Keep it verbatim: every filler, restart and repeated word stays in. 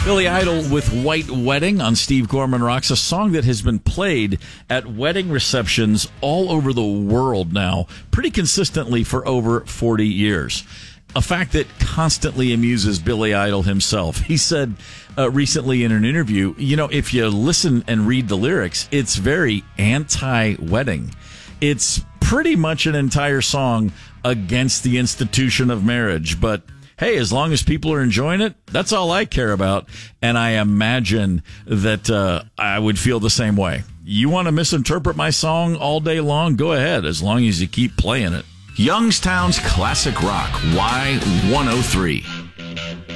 Billy Idol with White Wedding on Steve Gorman Rocks, a song that has been played at wedding receptions all over the world now, pretty consistently for over forty years. A fact that constantly amuses Billy Idol himself. He said uh, recently in an interview, you know, if you listen and read the lyrics, it's very anti-wedding. It's pretty much an entire song against the institution of marriage, but hey, as long as people are enjoying it, that's all I care about. And I imagine that uh, I would feel the same way. You want to misinterpret my song all day long? Go ahead, as long as you keep playing it. Youngstown's Classic Rock, Y one oh three.